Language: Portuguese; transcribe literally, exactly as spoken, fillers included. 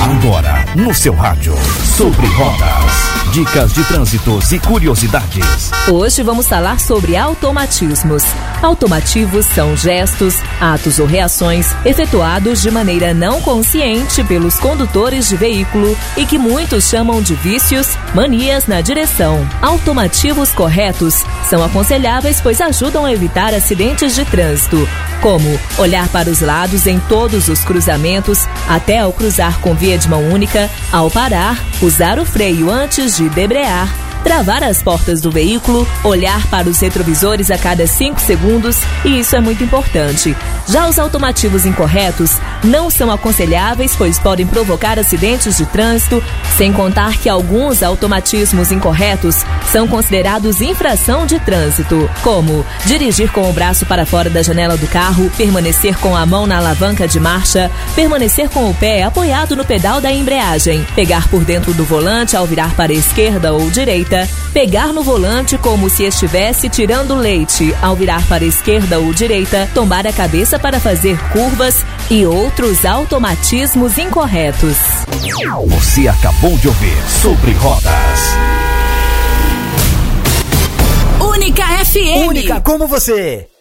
Agora, no seu rádio, Sobre Rodas, dicas de trânsitos e curiosidades. Hoje vamos falar sobre automatismos. Automativos são gestos, atos ou reações efetuados de maneira não consciente pelos condutores de veículo e que muitos chamam de vícios, manias na direção. Automativos corretos são aconselháveis, pois ajudam a evitar acidentes de trânsito, como olhar para os lados em todos os cruzamentos, até ao cruzar com via de mão única, ao parar, usar o freio antes de debrear, travar as portas do veículo, olhar para os retrovisores a cada cinco segundos, e isso é muito importante. Já os automativos incorretos não são aconselháveis, pois podem provocar acidentes de trânsito, sem contar que alguns automatismos incorretos são considerados infração de trânsito, como dirigir com o braço para fora da janela do carro, permanecer com a mão na alavanca de marcha, permanecer com o pé apoiado no pedal da embreagem, pegar por dentro do volante ao virar para a esquerda ou direita, pegar no volante como se estivesse tirando leite ao virar para a esquerda ou direita, tombar a cabeça para fazer curvas e outros automatismos incorretos. Você acabou de ouvir Sobre Rodas. Única F M. Única como você.